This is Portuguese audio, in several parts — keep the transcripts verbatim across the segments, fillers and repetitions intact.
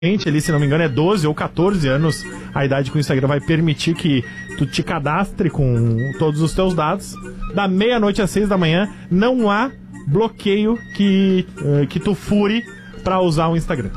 ali, se não me engano, é doze ou quatorze anos a idade que o Instagram vai permitir que tu te cadastre com todos os teus dados. Da meia-noite às seis da manhã, não há bloqueio que, uh, que tu fure pra usar o Instagram.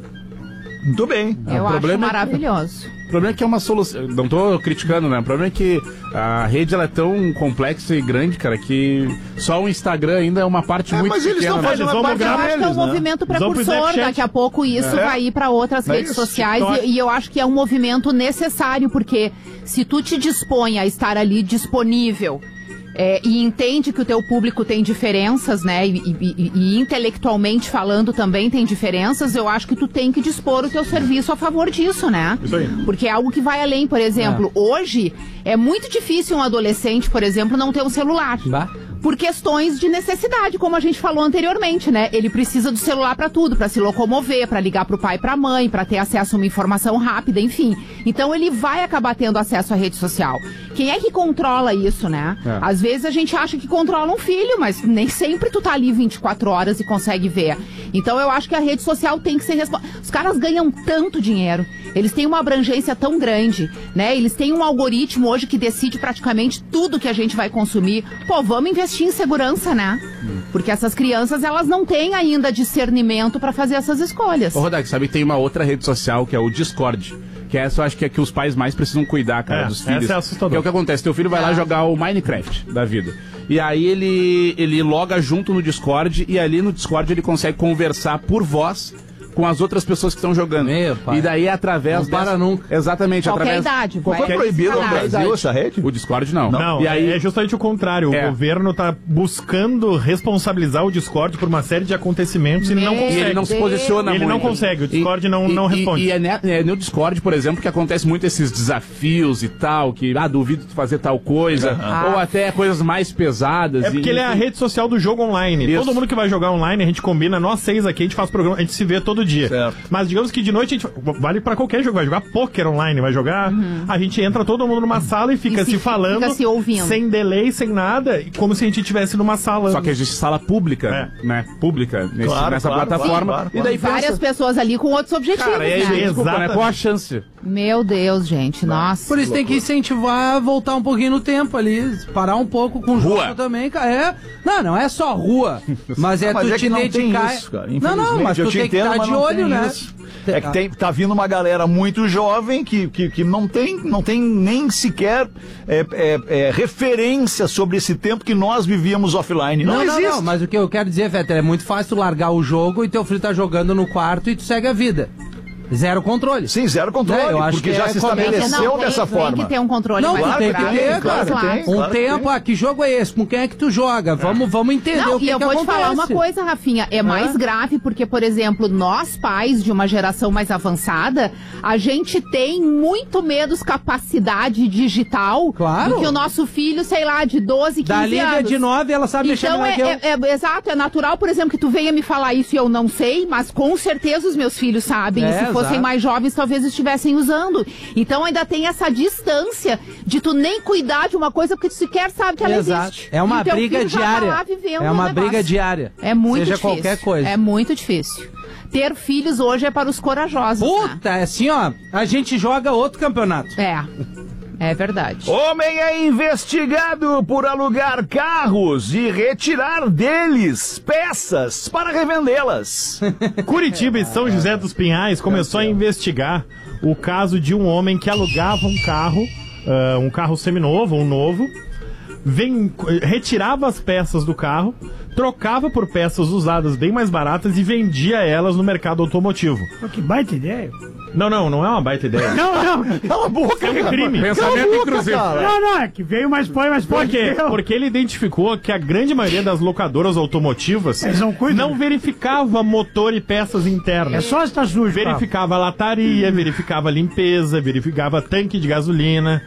Muito bem. Eu o acho é maravilhoso. Que, o problema é que é uma solução. Não tô criticando, né? O problema é que a rede ela é tão complexa e grande, cara, que só o Instagram ainda é uma parte é, muito mas eles pequena. não fazem uma parte eu acho deles, que é um né? movimento precursor. Daqui a pouco isso é. vai ir para outras é redes isso. sociais e, e eu acho que é um movimento necessário, porque se tu te dispõe a estar ali disponível É, e entende que o teu público tem diferenças, né, e, e, e intelectualmente falando também tem diferenças, eu acho que tu tem que dispor o teu serviço a favor disso, né? Isso aí. Porque é algo que vai além, por exemplo, é. hoje é muito difícil um adolescente, por exemplo, não ter um celular. Bah. Por questões de necessidade, como a gente falou anteriormente, né? Ele precisa do celular pra tudo, pra se locomover, pra ligar pro pai e pra mãe, pra ter acesso a uma informação rápida, enfim. Então ele vai acabar tendo acesso à rede social. Quem é que controla isso, né? É. Às vezes a gente acha que controla um filho, mas nem sempre tu tá ali vinte e quatro horas e consegue ver. Então eu acho que a rede social tem que ser responsável. Os caras ganham tanto dinheiro, eles têm uma abrangência tão grande, né? Eles têm um algoritmo hoje que decide praticamente tudo que a gente vai consumir. Pô, vamos investir em segurança, né? Hum. Porque essas crianças, elas não têm ainda discernimento pra fazer essas escolhas. Ô, Rodak, sabe, tem uma outra rede social que é o Discord. Que essa eu acho que é que os pais mais precisam cuidar, cara, é, dos filhos. Essa é assustadora. Que é o que acontece, teu filho vai é. lá jogar o Minecraft da vida. E aí ele, ele loga junto no Discord e ali no Discord ele consegue conversar por voz com as outras pessoas que estão jogando. Meu pai. E daí através não dessa... para nunca. Exatamente, qualquer através... idade. Qual foi proibido no Brasil essa rede? O Discord não. Não, não e aí... é justamente o contrário. É. O governo tá buscando responsabilizar o Discord por uma série de acontecimentos Meu e não consegue. E ele não se posiciona Ele muito. não consegue, o Discord e, não, e, não responde. E, e é, ne, é no Discord, por exemplo, que acontece muito esses desafios e tal, que, ah, duvido tu fazer tal coisa, uhum. ou até coisas mais pesadas. É porque e, ele é a rede social do jogo online. Isso. Todo mundo que vai jogar online, a gente combina, nós seis aqui, a gente faz programa, a gente se vê todo dia. Certo. Mas digamos que de noite a gente vale pra qualquer jogo, vai jogar poker online, vai jogar, uhum. a gente entra todo mundo numa sala e fica e se, se falando, fica se ouvindo. Sem delay, sem nada, como se a gente estivesse numa sala. Só que existe sala pública, é. né? Pública, nesse, claro, nessa claro, plataforma. Claro, claro, e daí várias pensa... pessoas ali com outros objetivos, Cara, é, né? Desculpa, né? Qual a chance? Meu Deus, gente, nossa. Por isso tem que incentivar a voltar um pouquinho no tempo ali, parar um pouco com o rua. jogo também, cara. É, não, não é só rua, mas é mas tu é te não dedicar. Isso, cara. Não, não, mas tu tem que estar de olho, né? Isso. É que tem, tá vindo uma galera muito jovem que, que, que não, tem, não tem nem sequer é, é, é, referência sobre esse tempo que nós vivíamos offline. Não, Não, não, existe. não, mas o que eu quero dizer, Fetter, é muito fácil tu largar o jogo e teu filho tá jogando no quarto e tu segue a vida. Zero controle. Sim, zero controle, É, eu acho porque que já é se começa- estabeleceu Não, tem- dessa tem forma. que ter um controle Não, mais tu tem que bravo. ter, claro cara. que tem. Um Claro que tempo, tem. ah, que jogo é esse? Com quem é que tu joga? Vamos, vamos entender Não, o que e eu que vou acontece. te falar uma coisa, Rafinha, é mais Ah. grave porque, por exemplo, nós pais de uma geração mais avançada, a gente tem muito menos capacidade digital Claro. do que o nosso filho, sei lá, de doze, quinze Da Lívia anos. de nove, ela sabe mexer Então, melhor é, que eu. é, é- exato, é natural, por exemplo, que tu venha me falar isso e eu não sei, mas com certeza os meus filhos sabem. É, e se fossem exato. mais jovens, talvez estivessem usando. Então ainda tem essa distância de tu nem cuidar de uma coisa porque tu sequer sabe que ela Exato. existe. É uma E teu briga filho já tá diária. lá vivendo É o uma negócio. briga diária. É muito Seja difícil. qualquer coisa. É muito difícil. Ter filhos hoje é para os corajosos. Né? Puta, é assim, ó, a gente joga outro campeonato. É. É verdade. Homem é investigado por alugar carros e retirar deles peças para revendê-las. Curitiba e São José dos Pinhais começou a investigar o caso de um homem que alugava um carro, uh, um carro seminovo, um novo, vem, retirava as peças do carro, trocava por peças usadas bem mais baratas e vendia elas no mercado automotivo. Que baita ideia. Não, não, não é uma baita ideia. Não, não. Cala a boca, É um crime. Pensamento inclusive. Não, não, é que veio mais põe, mais põe. Por quê? Porque ele identificou que a grande maioria das locadoras automotivas Eles não cuidam. não verificava motor e peças internas. É só estar sujo. Verificava lataria, verificava limpeza, verificava tanque de gasolina,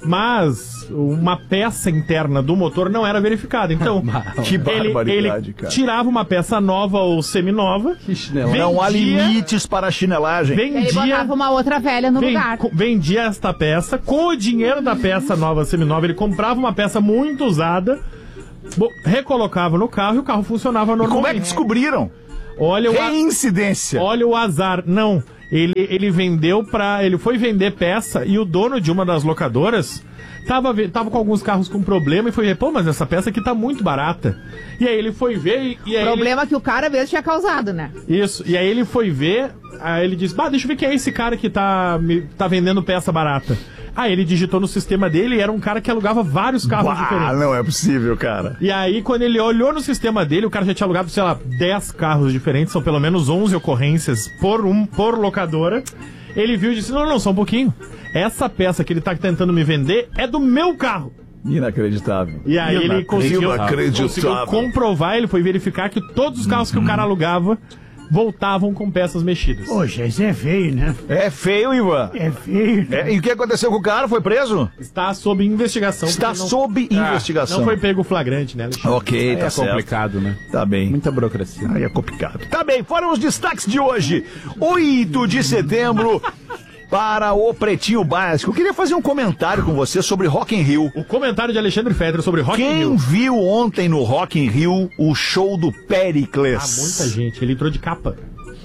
mas uma peça interna do motor não era verificada. Então, Que ele, barbaridade, ele cara. tirava uma peça nova ou seminova, Que chinelo. vendia, Não há limites para a chinelagem. Ele vendia, botava uma outra velha no ven- lugar. co- vendia esta peça, com o dinheiro da peça nova seminova, ele comprava uma peça muito usada, bo- recolocava no carro e o carro funcionava E como é que normalmente. descobriram? Olha o, a- Reincidência. olha o azar. Não, Ele, ele vendeu pra... Ele foi vender peça e o dono de uma das locadoras tava, ve- tava com alguns carros com problema e foi ver, pô, mas essa peça aqui tá muito barata. E aí ele foi ver e, e aí Problema que o cara mesmo tinha causado, né? ele, Isso, e aí ele foi ver, aí ele disse, bah, deixa eu ver quem é esse cara que tá, me, tá vendendo peça barata. Aí ele digitou no sistema dele e era um cara que alugava vários carros Ah, diferentes. não é possível, cara. E aí, quando ele olhou no sistema dele, o cara já tinha alugado, sei lá, dez carros diferentes, são pelo menos onze ocorrências por, um, por locadora. Ele viu e disse, não, não, só um pouquinho. Essa peça que ele tá tentando me vender é do meu carro. Inacreditável. E aí ele conseguiu, Inacreditável. conseguiu comprovar, ele foi verificar que todos os carros que o cara alugava voltavam com peças mexidas. Poxa, isso é feio, né? É feio, Ivan. É feio. É, e o que aconteceu com o cara? Foi preso? Está sob investigação. Está porque não- sob Ah, investigação. Não foi pego flagrante, né, Alexandre? Ok, É tá certo. complicado, né? Tá bem. Muita burocracia. Aí é complicado. Tá bem, foram os destaques de hoje. oito de setembro para o Pretinho Básico. Eu queria fazer um comentário com você sobre Rock in Rio. O comentário de Alexandre Fetter sobre Rock in Quem Rio. viu ontem no Rock in Rio o show do Ah, Pericles? muita gente. Ele entrou de capa.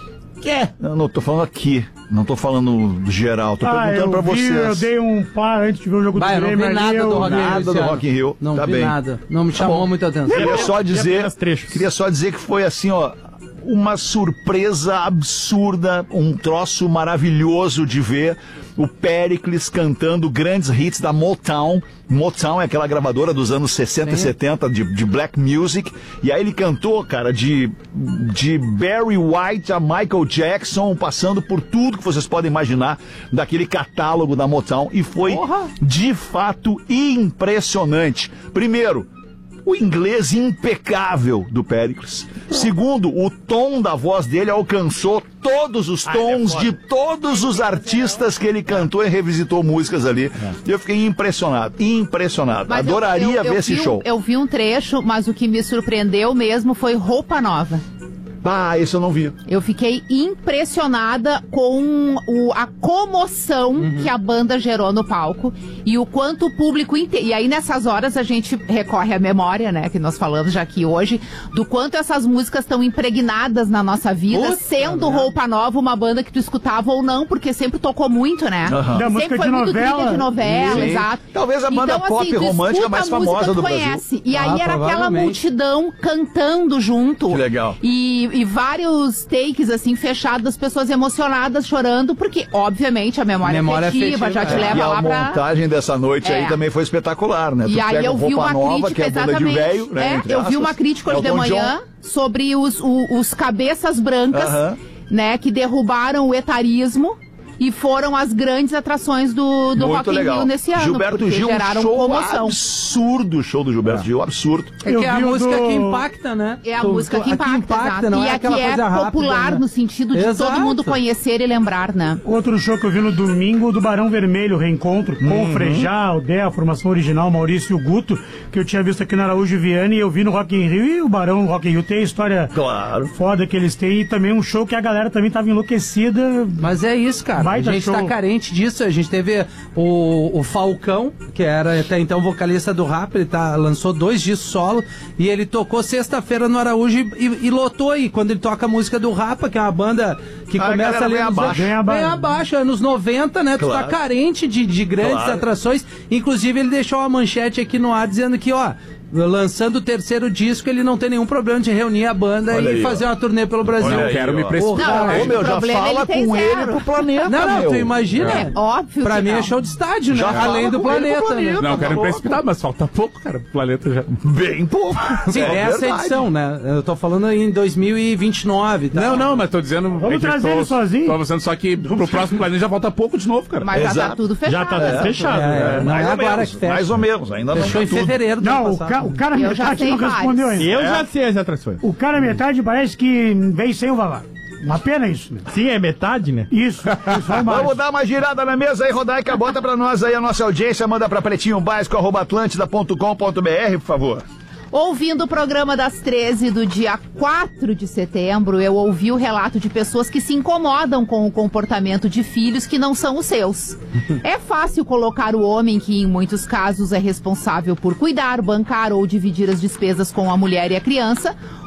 Não, não, tô falando aqui. Não tô falando geral. Tô Ah, perguntando eu pra vi, vocês. eu dei um par antes de ver o jogo Vai, eu do não Grêmio vi ali, nada eu- do Rock in Rio. Nada esse do ano. Rock in Rio. Não Tá vi bem. nada. Não me chamou bom. muita atenção. Queria só dizer, apenas trechos. queria só dizer que foi assim, ó, uma surpresa absurda, um troço maravilhoso de ver o Pericles cantando grandes hits da Motown. Motown é aquela gravadora dos anos sessenta e setenta de, de black music. E aí ele cantou, cara, de, de Barry White a Michael Jackson, passando por tudo que vocês podem imaginar daquele catálogo da Motown. E foi, de fato, impressionante. Primeiro, o inglês impecável do Pericles. Segundo, o tom da voz dele alcançou todos os tons de todos os artistas que ele cantou e revisitou músicas ali. Eu fiquei impressionado, impressionado. Mas eu- Adoraria eu- eu ver esse vi um- show. Eu vi um trecho, mas o que me surpreendeu mesmo foi roupa nova. Ah, esse eu não vi. Eu fiquei impressionada com o, a comoção que a banda gerou no palco e o quanto o público inteiro. E aí, nessas horas, a gente recorre à memória, né? Que nós falamos já aqui hoje, do quanto essas músicas estão impregnadas na nossa vida, Puta sendo merda. Roupa Nova uma banda que tu escutava ou não, porque sempre tocou muito, né? Aham. Da música Sempre foi de muito novela. trilha de novela, Sim. exato. Talvez a banda então, pop assim, tu romântica escuta mais a música, famosa tu do conhece. E aí Ah, era aquela provavelmente. multidão cantando junto. Que legal. E, e vários takes, assim, fechados, das pessoas emocionadas, chorando, porque, obviamente, a memória, Memória afetiva, afetiva, já te é. leva E a lá pra... montagem dessa noite aí É. também foi espetacular, né? E Tu aí pega eu vi Roupa uma Nova, crítica, que é banda de exatamente. velho, né? É, entre eu vi uma aspas. crítica hoje de Elton John. manhã sobre os, o- os cabeças brancas, Aham. né, que derrubaram o etarismo e foram as grandes atrações do, do Muito Rock in legal. Rio nesse ano. Gilberto porque Gil, um geraram show comoção. absurdo, o show do Gilberto Gil, absurdo. É Eu que é a vi o música do- que impacta, né? É a Tu- música tu- que a impacta, exato. não e é a aquela que é coisa rápida, popular né? no sentido de Exato. todo mundo conhecer e lembrar, né? Outro show que eu vi no domingo do Barão Vermelho, reencontro com Uhum. o Frejá, o Dé, a formação original, Maurício e o Guto, que eu tinha visto aqui no Araújo Viana e eu vi no Rock in Rio, e o Barão Rock in Rio tem a história Claro. foda que eles têm, e também um show que a galera também tava enlouquecida. Mas é isso, cara. Baita a gente show. tá carente disso. A gente teve o, o Falcão, que era até então vocalista do rap, ele tá, lançou dois discos solo, e ele tocou sexta-feira no Araújo e, e, e lotou aí. Quando ele toca a música do Rapa, que é uma banda que Ah, a começa galera ali vem nos abaixo. Vem Vem aba- abaixo, anos noventa, né? Tu Claro. tá carente de, de grandes Claro. atrações. Inclusive, ele deixou uma manchete aqui no ar dizendo que, ó, lançando o terceiro disco, ele não tem nenhum problema de reunir a banda Olha e aí, fazer ó. uma turnê pelo Brasil. Olha Eu aí, quero ó. me precipitar. Não, Ô, meu, já problema fala ele tem com ele zero. pro planeta, Não, não, meu. tu imagina. É óbvio Pra que mim não. é show de estádio, né? Já fala Além do com ele pro planeta, planeta. né? Não, tá quero me louco. precipitar, mas falta pouco, cara, pro planeta já. Bem pouco. Sim, É essa verdade. edição, né? Eu tô falando em dois mil e vinte e nove, tá? Não, não, mas tô dizendo. Vamos é que trazer tô- ele sozinho. Tô avisando só que pro próximo planeta já falta pouco de novo, cara. Mas já tá Exato. tudo fechado. Já tá fechado. É, né? não Mais é ou agora menos, que fecha. mais ou menos, ainda não Fechou tá em tudo. fevereiro do Não, ano o, passado. ca, o cara Eu já metade sei não vários. respondeu ainda. Eu já sei as atrações. O cara metade parece que veio sem o Vavá. Uma pena isso, né? Sim, é metade, né? Isso, isso vai mais. Vamos dar uma girada na mesa aí, Rodaica, bota pra nós aí a nossa audiência, manda pra pretinho básico, arroba atlântida ponto com ponto br, por favor. Ouvindo o programa das treze do dia quatro de setembro, eu ouvi o relato de pessoas que se incomodam com o comportamento de filhos que não são os seus. É fácil colocar o homem, que em muitos casos é responsável por cuidar, bancar ou dividir as despesas com a mulher e a criança,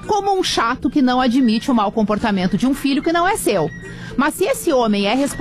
como um chato que não admite o mau comportamento de um filho que não é seu. Mas se esse homem é responsável